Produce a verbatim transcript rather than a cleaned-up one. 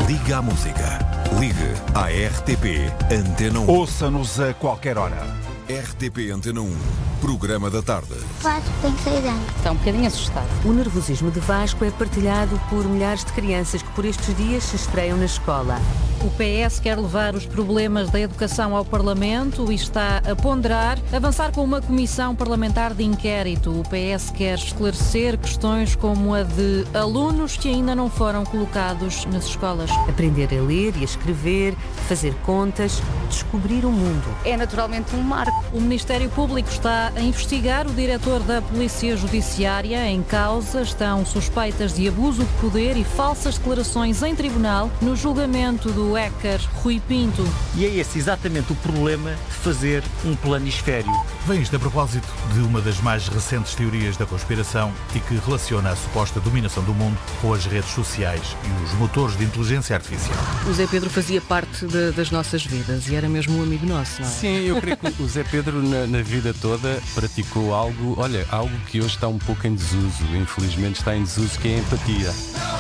Liga à música. Ligue à R T P Antena um. Ouça-nos a qualquer hora. R T P Antena um. Programa da tarde. Vasco tem seis anos. Está um bocadinho assustado. O nervosismo de Vasco é partilhado por milhares de crianças que por estes dias se estreiam na escola. O P S quer levar os problemas da educação ao Parlamento e está a ponderar avançar com uma comissão parlamentar de inquérito. O P S quer esclarecer questões como a de alunos que ainda não foram colocados nas escolas. Aprender a ler e a escrever, fazer contas, descobrir o mundo. É naturalmente um marco. O Ministério Público está a investigar o diretor da Polícia Judiciária. Em causa estão suspeitas de abuso de poder e falsas declarações em tribunal no julgamento do hacker Rui Pinto. E é esse exatamente o problema de fazer um planisfério. Vem isto a propósito de uma das mais recentes teorias da conspiração e que relaciona a suposta dominação do mundo com as redes sociais e os motores de inteligência artificial. O Zé Pedro fazia parte de, das nossas vidas e era mesmo um amigo nosso, não é? Sim, eu creio que o Zé Pedro na, na vida toda praticou algo, olha, algo que hoje está um pouco em desuso, infelizmente está em desuso, que é a empatia.